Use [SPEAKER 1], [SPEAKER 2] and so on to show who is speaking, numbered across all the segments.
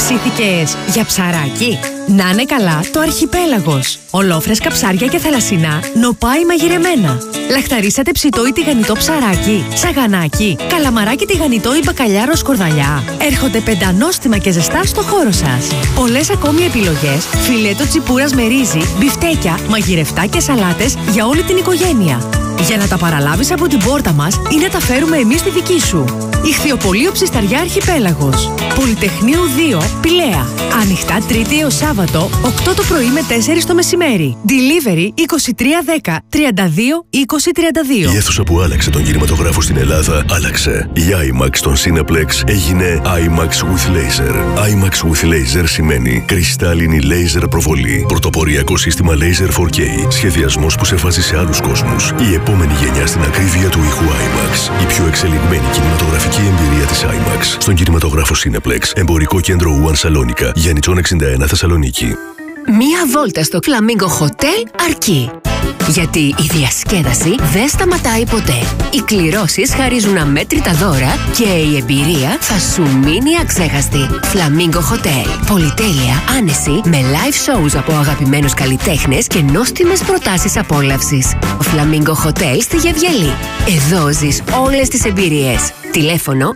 [SPEAKER 1] Ψήθηκες για ψαράκι? Να είναι καλά το Αρχιπέλαγος. Ολόφρεσκα ψάρια και θαλασσινά, νοπάι μαγειρεμένα. Λαχταρίσατε ψητό ή τηγανιτό ψαράκι, σαγανάκι, καλαμαράκι τηγανιτό ή μπακαλιάρο σκορδαλιά. Έρχονται πεντανόστιμα και ζεστά στο χώρο σας. Πολλές ακόμη επιλογές, φιλέτο τσιπούρας με ρύζι, μπιφτέκια, μαγειρευτά και σαλάτες για όλη την οικογένεια. Για να τα παραλάβεις από την πόρτα μας ή να τα φέρουμε εμείς στη δική σου. Ιχθυοπωλείο Ψισταριά Αρχιπέλαγος. Πολυτεχνείου 2, Πηλαία. Ανοιχτά Τρίτη έως Σάββατο, 8 το πρωί με 4 το μεσημέρι. Delivery 2310 32 2032.
[SPEAKER 2] Η αίθουσα που άλλαξε τον κινηματογράφο στην Ελλάδα άλλαξε. Η IMAX στον Cineplex έγινε IMAX with Laser. IMAX with Laser σημαίνει κρυστάλλινη laser προβολή. Πρωτοποριακό σύστημα Laser 4K. Σχεδιασμός που σε βάζει σε άλλους κόσμους. Η επόμενη γενιά στην ακρίβεια του ήχου IMAX. Η πιο εξελιγμένη κινηματογραφική εμπειρία της IMAX στον κινηματογράφο Cineplex. Εμπορικό κέντρο One Salonica, Γιαννιτσών 61 Θεσσαλονίκη.
[SPEAKER 3] Μία βόλτα στο Flamingo Hotel αρκεί. Γιατί η διασκέδαση δεν σταματάει ποτέ. Οι κληρώσεις χαρίζουν αμέτρητα δώρα και η εμπειρία θα σου μείνει αξέχαστη. Flamingo Hotel. Πολυτέλεια, άνεση, με live shows από αγαπημένους καλλιτέχνες και νόστιμες προτάσεις απόλαυσης. Flamingo Hotel στη Γεβγελή. Εδώ ζεις όλες τις εμπειρίες. Τηλέφωνο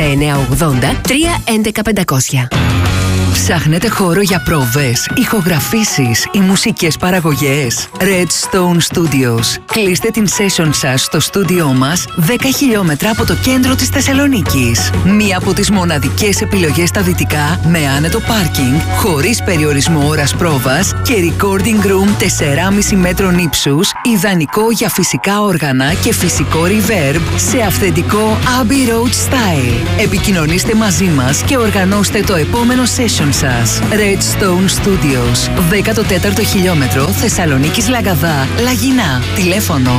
[SPEAKER 3] 6980 311 500. Ψάχνετε χώρο για πρόβες, ηχογραφήσεις ή μουσικές παραγωγές? Redstone Studios. Κλείστε την session σας στο στούντιό μας 10 χιλιόμετρα από το κέντρο της Θεσσαλονίκης. Μία από τις μοναδικές επιλογές στα δυτικά με άνετο πάρκινγκ, χωρίς περιορισμό ώρας πρόβας και recording room 4,5 μέτρων ύψους, ιδανικό για φυσικά όργανα και φυσικό reverb σε αυθεντικό Abbey Road style. Επικοινωνήστε μαζί μας και οργανώστε το επόμενο session σας. Redstone Studios, 14ο χιλιόμετρο, Θεσσαλονίκης Λαγκαδά, Λαγινά. Τηλέφωνο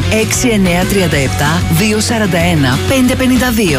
[SPEAKER 3] 6937 241 552.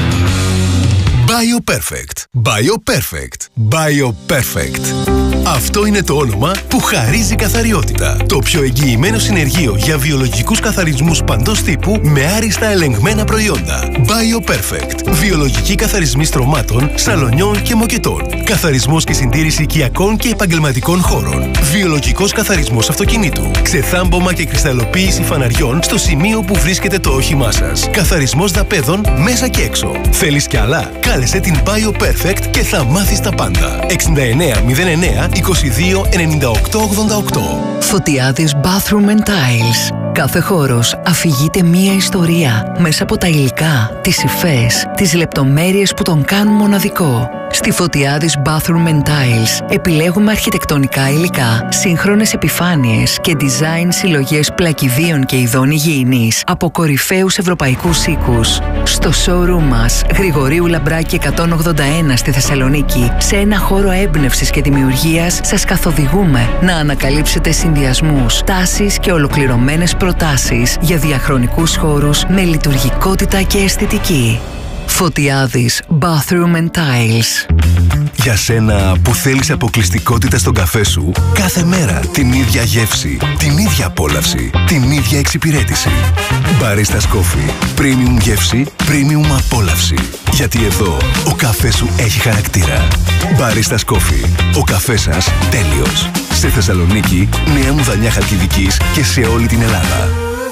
[SPEAKER 2] BioPerfect. BioPerfect. BioPerfect. Αυτό είναι το όνομα που χαρίζει καθαριότητα. Το πιο εγγυημένο συνεργείο για βιολογικούς καθαρισμούς παντός τύπου με άριστα ελεγμένα προϊόντα. BioPerfect. Βιολογικοί καθαρισμοί στρωμάτων, σαλονιών και μοκετών. Καθαρισμός και συντήρηση οικιακών και επαγγελματικών χώρων. Βιολογικός καθαρισμός αυτοκινήτου. Ξεθάμπομα και κρυσταλλοποίηση φαναριών στο σημείο που βρίσκεται το όχημά σας. Καθαρισμός δαπέδων μέσα και έξω. Θέλεις κι άλλα? Κάλεσε την BioPerfect και θα μάθεις τα πάντα. 6909 22 98 88.
[SPEAKER 3] Φωτιάδης Bathroom and Tiles. Κάθε χώρος αφηγείται μία ιστορία μέσα από τα υλικά, τις υφές, τις λεπτομέρειες που τον κάνουν μοναδικό. Στη Φωτιάδης Bathroom and Tiles επιλέγουμε αρχιτεκτονικά υλικά, σύγχρονες επιφάνειες και design συλλογές πλακιδίων και ειδών υγιεινής από κορυφαίους ευρωπαϊκούς οίκους. Στο showroom μας, Γρηγορίου Λαμπράκη 181 στη Θεσσαλονίκη, σε ένα χώρο έμπνευσης και δημιουργίας, σας καθοδηγούμε να ανακαλύψετε συνδυασμούς, τάσεις και ολοκληρωμένες προτάσεις για διαχρονικούς χώρους με λειτουργικότητα και αισθητική. Φωτιάδης Bathroom and Tiles.
[SPEAKER 2] Για σένα που θέλεις αποκλειστικότητα στον καφέ σου, κάθε μέρα την ίδια γεύση, την ίδια απόλαυση, την ίδια εξυπηρέτηση. Baristas Coffee. Premium γεύση, premium απόλαυση. Γιατί εδώ ο καφές σου έχει χαρακτήρα. Baristas Coffee. Ο καφές σας τέλειος. Σε Θεσσαλονίκη, Νέα Μουδανιά Χαλκιδικής και σε όλη την Ελλάδα.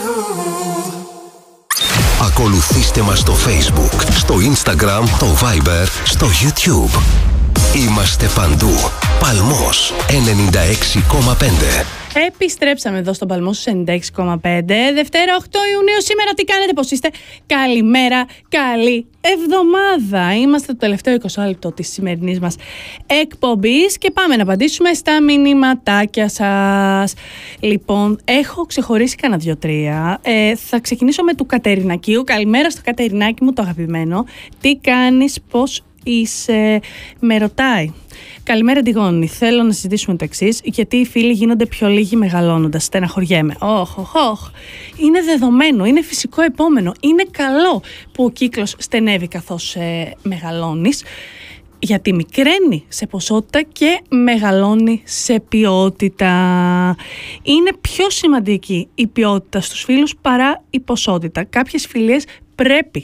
[SPEAKER 4] Ακολουθήστε μας στο Facebook, στο Instagram, το Viber, στο YouTube. Είμαστε παντού. Παλμός 96,5.
[SPEAKER 5] Επιστρέψαμε εδώ στον Παλμό στους 96,5. Δευτέρα 8 Ιουνίου. Σήμερα τι κάνετε, πώς είστε? Καλημέρα, καλή εβδομάδα. Είμαστε το τελευταίο 20 λεπτό της σημερινής μας εκπομπής και πάμε να απαντήσουμε στα μηνυματάκια σας. Λοιπόν, έχω ξεχωρίσει κανένα 2-3. Θα ξεκινήσω με του Κατερινακίου. Καλημέρα στο Κατερινάκι μου, το αγαπημένο. Τι κάνεις, πώς είσαι? Με ρωτάει. Καλημέρα, Αντιγόνη. Θέλω να συζητήσουμε το εξής. Γιατί οι φίλοι γίνονται πιο λίγοι μεγαλώνοντας? Στεναχωριέμαι. Είναι δεδομένο, είναι φυσικό επόμενο. Είναι καλό που ο κύκλος στενεύει καθώς μεγαλώνεις. Γιατί μικραίνει σε ποσότητα και μεγαλώνει σε ποιότητα. Είναι πιο σημαντική η ποιότητα στους φίλους παρά η ποσότητα. Κάποιες φιλίες πρέπει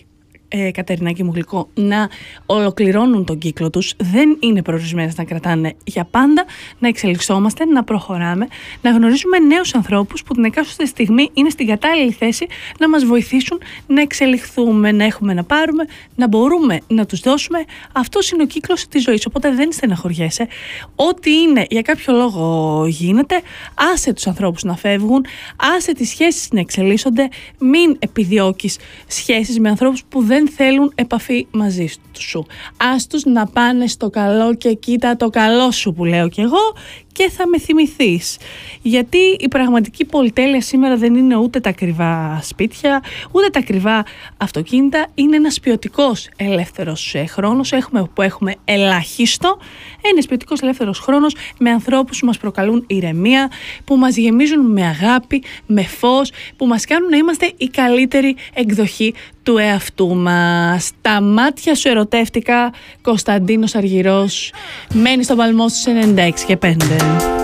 [SPEAKER 5] Κατερινάκη μου γλυκό, να ολοκληρώνουν τον κύκλο τους. Δεν είναι προορισμένες να κρατάνε για πάντα, να εξελισσόμαστε, να προχωράμε, να γνωρίζουμε νέους ανθρώπους που την εκάστοτε στιγμή είναι στην κατάλληλη θέση να μας βοηθήσουν να εξελιχθούμε, να έχουμε να πάρουμε, να μπορούμε να τους δώσουμε. Αυτός είναι ο κύκλος της ζωής, οπότε δεν στεναχωριέσαι. Ό,τι είναι για κάποιο λόγο γίνεται, άσε τους ανθρώπους να φεύγουν, άσε τις σχέσεις να εξελίσσονται, μην επιδιώκεις σχέσεις με ανθρώπους που δεν θέλουν επαφή μαζί σου. Άστους να πάνε στο καλό και κοίτα το καλό σου, που λέω κι εγώ, και θα με θυμηθείς. Γιατί η πραγματική πολυτέλεια σήμερα δεν είναι ούτε τα ακριβά σπίτια, ούτε τα ακριβά αυτοκίνητα. Είναι ένας ποιοτικός ελεύθερος χρόνος που έχουμε ελάχιστο. Ένας ποιοτικός ελεύθερος χρόνος με ανθρώπους που μας προκαλούν ηρεμία, που μας γεμίζουν με αγάπη, με φως, που μας κάνουν να είμαστε η καλύτερη εκδοχή του εαυτού μας. Τα μάτια σου ερωτεύτηκα, Κωνσταντίνος Αργυρός. Μένει στον παλμό στους 96 και 5.